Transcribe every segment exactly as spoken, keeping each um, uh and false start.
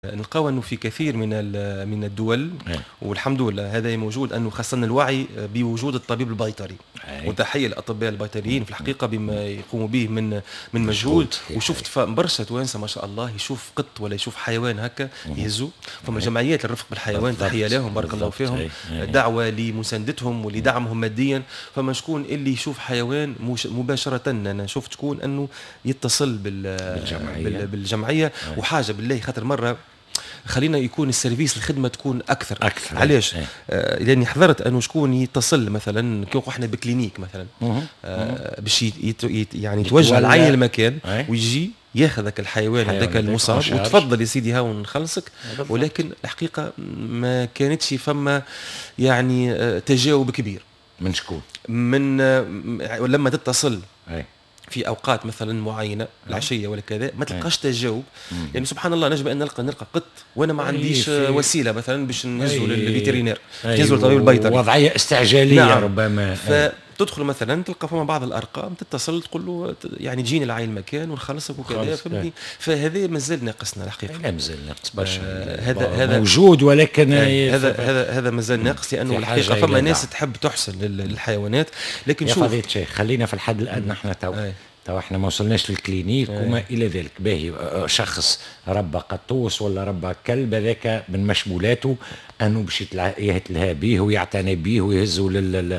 نلقاو انه في كثير من من الدول والحمد لله هذا موجود، انه خاصه الوعي بوجود الطبيب البيطري. وتحيه للاطباء البيطريين في الحقيقه بما يقوموا به من من مجهود. وشفت برشا توانسه ما شاء الله يشوف قط ولا يشوف حيوان هكا يهزوا، فما جمعيات الرفق بالحيوان تحيه لهم بارك الله فيهم، دعوه لمساندتهم ولدعمهم ماديا. فما شكون اللي يشوف حيوان مباشره، انا شفت شكون انه يتصل بالجمعيه بالجمعيه وحاجه بالله خاطر مره خلينا يكون السيرفيس الخدمه تكون اكثر اكثر علاش؟ آه لاني حضرت انه شكون يتصل مثلا كي احنا بكلينيك مثلا آه باش يعني يتوجه لعين المكان ويجي ياخذك الحيوان هذاك المصاب وتفضل يا سيدي هاو نخلصك. ولكن الحقيقه ما كانتش فما يعني آه تجاوب كبير. من شكون؟ من آه لما تتصل أي. في اوقات مثلا معينه العشيه ولا كذا ما تلقاش تجاوب. يعني سبحان الله نجم ان نلقى نلقى قط وانا ما عنديش وسيله مثلا باش نهزه للفيترينير نهزه للطبيب البيطري، وضعيه استعجاليه. نعم. ربما فتدخل مثلا تلقى فما بعض الارقام تتصل تقول له يعني جيني لعين المكان ونخلصك وكذا فهمتني. فهذا مازال ناقصنا الحقيقه. لا مازال ناقص برشا. آه هذا هذا موجود ولكن هذا هذا هذا مازال ناقص، لانه الحقيقه فما ناس تحب تحسن للحيوانات. لكن يا شوف فضيلة الشيخ خلينا في الحد الادنى احنا تو تو احنا ما وصلناش للكلينيك وما الى ذلك. باهي شخص ربى قطوس ولا ربى كلب، هذاك من مشمولاته انه باش يتلهى به ويعتنى به ويهزه لل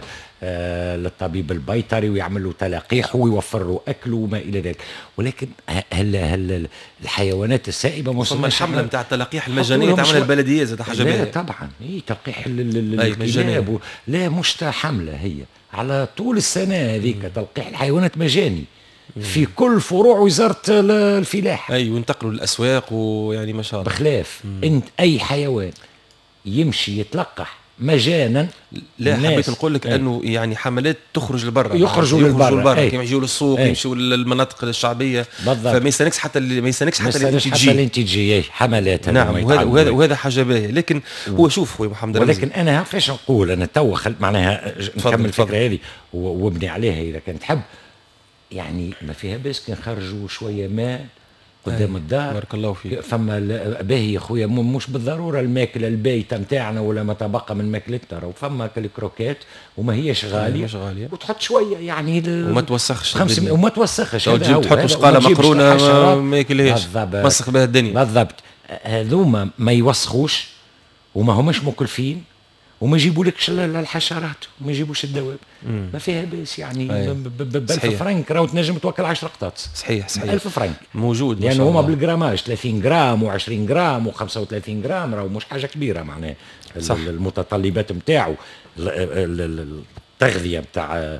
للطبيب البيطري ويعمل له تلقيح ويوفر له اكل وما الى ذلك. ولكن هل هل الحيوانات السائبه وصلنا الحمله نتاع التلقيح المجانيه تعملها البلديه زاد حاجه باهيه. لا طبعا هي تلقيح الكلاب. لا مش حمله، هي على طول السنه هذيك تلقيح الحيوانات مجاني في كل فروع وزاره الفلاحه. اي وينتقلوا للاسواق ويعني ما شاء الله. بخلاف مم. انت اي حيوان يمشي يتلقح مجانا. لا حبيت نقول لك انه يعني حملات تخرج لبرا، يخرجوا للبرا كيما يجيو للسوق يمشيوا للمناطق الشعبيه بالضبط. فما يستنكش حتى ما يستنكش حتى اللي تجي حتى اللي تجي حملات. نعم وهذا وهذا وهذا حاجه باهيه. لكن هو شوف خويا محمد رمزي، ولكن انا فاش نقول انا تو معناها نكمل الفكره هذه وابني عليها اذا كان تحب. يعني ما فيها باس كي نخرجوا شويه ماء قدام الدار. بارك الله فيك. فما باهي يا خويا مش بالضروره الماكله البايته نتاعنا ولا ما تبقى من ماكلتنا، راهو فما الكروكات وما هيش غاليه مش غاليه وتحط شويه يعني وما توسخش خمسمية وما توسخش. تجيب تحط شقاله مقرونه ما ياكلهاش مسخ بها الدنيا. بالضبط. هذوما ما يوسخوش وما هماش مكلفين وما يجيبولكش الحشرات وما يجيبوش الدواب. ما فيها باس يعني ب ألف فرنك راهو تنجم توكل عشرة قطط. صحيح صحيح ألف فرنك موجود لأن يعني هما بالجراماج ثلاثين جرام وعشرين جرام وخمسة وثلاثين جرام راهو مش حاجة كبيرة معناها. المتطلبات نتاعو التغذية نتاع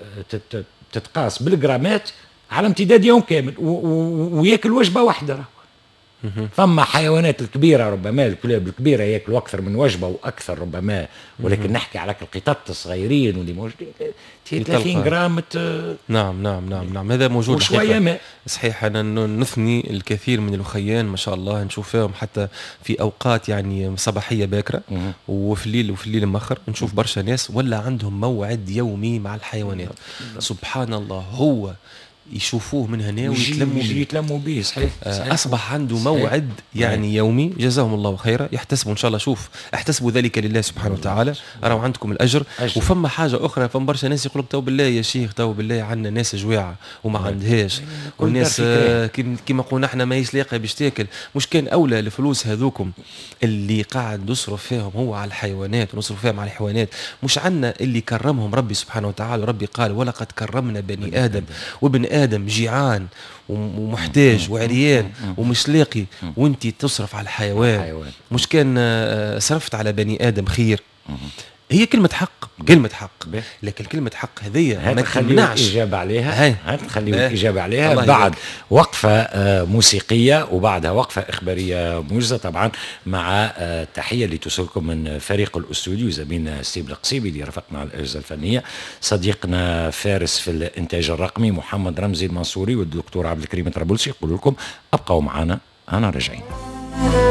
تتقاس بالجرامات على امتداد يوم كامل وياكل وجبة واحدة. راهو ثم حيوانات الكبيرة ربما الكلاب الكبيرة ياكلوا أكثر من وجبة وأكثر ربما، ولكن نحكي على القطط الصغيرين واللي موجودين ثلاثين جرام. نعم نعم نعم نعم هذا موجود وشوية ماء. صحيح. أنا نثني الكثير من الأخيان ما شاء الله نشوف فيهم حتى في أوقات يعني صباحية باكرة وفي الليل وفي الليل مأخر نشوف برشا ناس ولا عندهم موعد يومي مع الحيوانات. سبحان الله هو يشوفوه من هنا ويتلموا بيه يتلموا به. صحيح. صحيح. اصبح عنده موعد يعني صحيح. يومي. جزاهم الله خيرا. يحتسبوا ان شاء الله. شوف احتسبوا ذلك لله سبحانه وتعالى راهو عندكم الاجر أجل. وفما حاجه اخرى فما برشا ناس يقولوا تو بالله يا شيخ تو بالله عندنا ناس جويعه وما عندهاش والناس كيما قلنا احنا ما يسلاقها باش تاكل. مش كان اولى الفلوس هذوكم اللي قاعد نصرف فيهم هو على الحيوانات ونصرف فيهم على الحيوانات؟ مش عندنا اللي كرمهم ربي سبحانه وتعالى. ربي قال ولقد كرمنا بني ادم وابن آدم جيعان ومحتاج وعريان ومش لاقي وانت تصرف على الحيوان. مش كان صرفت على بني آدم خير؟ هي كلمة حق كلمة حق لكن كلمة حق هذه ما تمنعش إجابة عليها. هنخلي الإجابة عليها بعد وقفة موسيقية وبعدها وقفة إخبارية موجزة طبعا مع تحية اللي توصلكم من فريق الأستوديو زميلنا ستيب القصيبي اللي رافقنا على الأجهزة الفنية، صديقنا فارس في الإنتاج الرقمي محمد رمزي المنصوري والدكتور عبد الكريم طرابلسي. يقول لكم أبقوا معنا أنا راجعين.